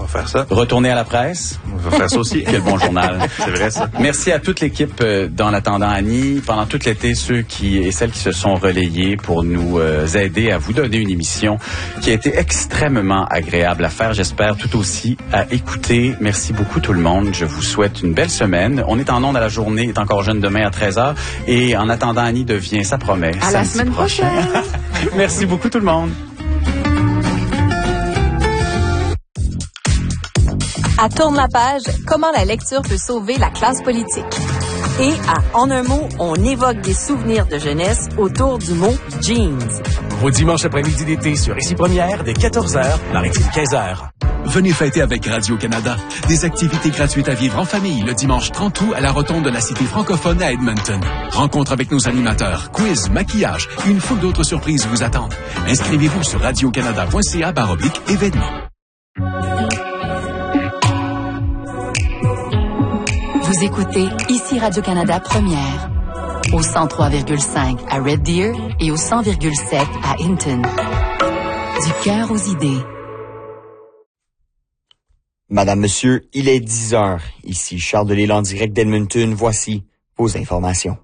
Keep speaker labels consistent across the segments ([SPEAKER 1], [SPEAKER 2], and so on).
[SPEAKER 1] va faire ça.
[SPEAKER 2] Retourner à la presse.
[SPEAKER 1] On va faire ça aussi.
[SPEAKER 2] Quel bon journal.
[SPEAKER 1] C'est vrai, ça.
[SPEAKER 2] Merci à toute l'équipe d'En attendant Annie. Pendant tout l'été, ceux et celles qui se sont relayés pour nous aider à vous donner une émission qui a été extrêmement agréable à faire. J'espère tout aussi à écouter. Merci beaucoup tout le monde. Je vous souhaite une belle semaine. On est en ondes à la journée, est encore jeune demain à 13h. Et En attendant Annie devient, ça promet,
[SPEAKER 3] à la semaine prochaine.
[SPEAKER 2] Merci beaucoup tout le monde.
[SPEAKER 4] À Tourne la page, comment la lecture peut sauver la classe politique. Et à En un mot, on évoque des souvenirs de jeunesse autour du mot jeans.
[SPEAKER 5] Vos dimanches après-midi d'été sur Ici Première, dès 14h, l'arrêté de 15h.
[SPEAKER 6] Venez fêter avec Radio-Canada. Des activités gratuites à vivre en famille le dimanche 30 août à la rotonde de la Cité francophone à Edmonton. Rencontre avec nos animateurs, quiz, maquillage et une foule d'autres surprises vous attendent. Inscrivez-vous sur radiocanada.ca/événements.
[SPEAKER 7] Vous écoutez Ici Radio-Canada Première, au 103,5 à Red Deer et au 100,7 à Hinton. Du cœur aux idées.
[SPEAKER 8] Madame, Monsieur, il est 10 heures. Ici Charles Delisle en direct d'Edmonton. Voici vos informations.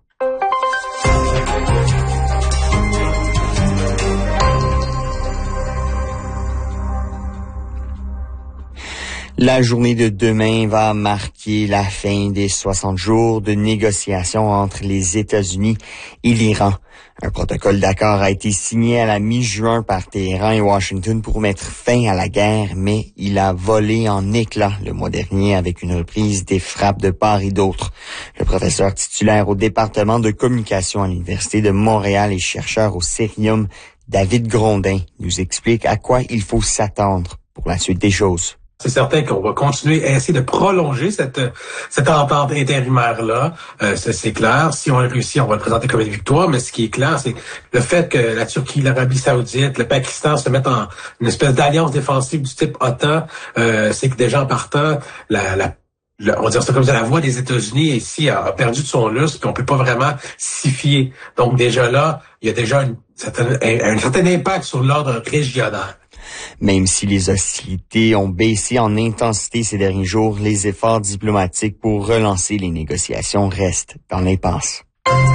[SPEAKER 8] La journée de demain va marquer la fin des 60 jours de négociations entre les États-Unis et l'Iran. Un protocole d'accord a été signé à la mi-juin par Téhéran et Washington pour mettre fin à la guerre, mais il a volé en éclats le mois dernier avec une reprise des frappes de part et d'autre. Le professeur titulaire au département de communication à l'Université de Montréal et chercheur au Cérium, David Grondin, nous explique à quoi il faut s'attendre pour la suite des choses.
[SPEAKER 9] C'est certain qu'on va continuer à essayer de prolonger cette entente intérimaire-là. C'est clair. Si on réussit, on va le présenter comme une victoire. Mais ce qui est clair, c'est le fait que la Turquie, l'Arabie Saoudite, le Pakistan se mettent en une espèce d'alliance défensive du type OTAN, c'est que déjà en partant, on va dire ça comme ça, la voix des États-Unis ici a perdu de son lustre, puis on peut pas vraiment s'y fier. Donc déjà là, il y a déjà un certain impact sur l'ordre régional.
[SPEAKER 8] Même si les hostilités ont baissé en intensité ces derniers jours, les efforts diplomatiques pour relancer les négociations restent dans l'impasse.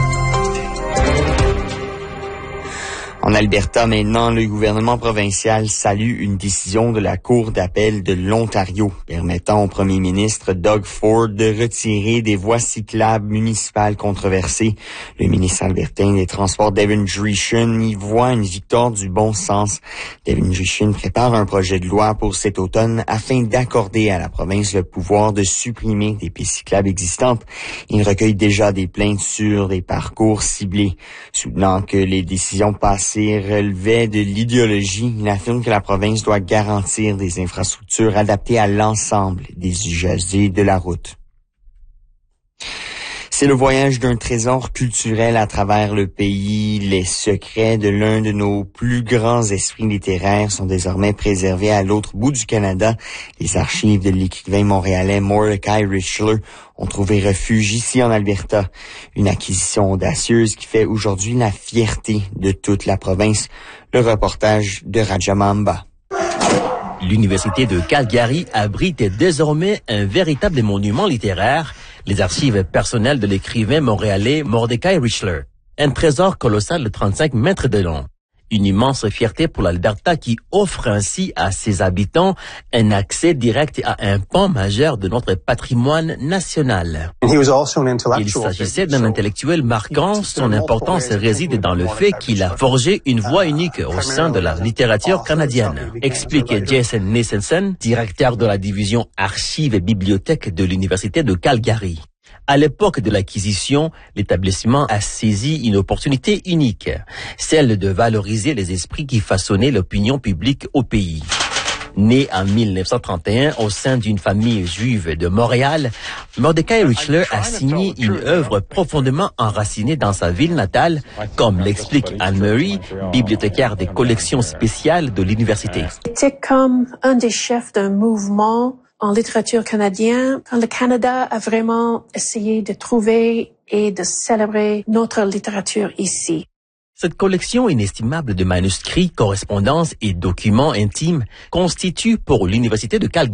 [SPEAKER 8] En Alberta, maintenant, le gouvernement provincial salue une décision de la Cour d'appel de l'Ontario permettant au premier ministre Doug Ford de retirer des voies cyclables municipales controversées. Le ministre albertain des Transports, Devin Dreeshen, y voit une victoire du bon sens. Devin Dreeshen prépare un projet de loi pour cet automne afin d'accorder à la province le pouvoir de supprimer des pistes cyclables existantes. Il recueille déjà des plaintes sur des parcours ciblés. Soutenant que les décisions passées relevait de l'idéologie, il affirme que la province doit garantir des infrastructures adaptées à l'ensemble des usagers de la route. C'est le voyage d'un trésor culturel à travers le pays. Les secrets de l'un de nos plus grands esprits littéraires sont désormais préservés à l'autre bout du Canada. Les archives de l'écrivain montréalais Mordecai Richler ont trouvé refuge ici en Alberta. Une acquisition audacieuse qui fait aujourd'hui la fierté de toute la province. Le reportage de Rajamamba.
[SPEAKER 10] L'Université de Calgary abrite désormais un véritable monument littéraire, les archives personnelles de l'écrivain montréalais Mordecai Richler. Un trésor colossal de 35 mètres de long. Une immense fierté pour l'Alberta qui offre ainsi à ses habitants un accès direct à un pan majeur de notre patrimoine national. Il s'agissait d'un intellectuel marquant. Son importance réside dans le fait qu'il a forgé une voix unique au sein de la littérature canadienne, explique Jason Nissensen, directeur de la division Archives et Bibliothèques de l'Université de Calgary. À l'époque de l'acquisition, l'établissement a saisi une opportunité unique, celle de valoriser les esprits qui façonnaient l'opinion publique au pays. Né en 1931 au sein d'une famille juive de Montréal, Mordecai Richler a signé une œuvre profondément enracinée dans sa ville natale, comme l'explique Anne-Marie, bibliothécaire des collections spéciales de l'université.
[SPEAKER 11] C'était comme un des chefs d'un mouvement en littérature canadienne, quand le Canada a vraiment essayé de trouver et de célébrer notre littérature ici.
[SPEAKER 10] Cette collection inestimable de manuscrits, correspondances et documents intimes constitue pour l'Université de Calgary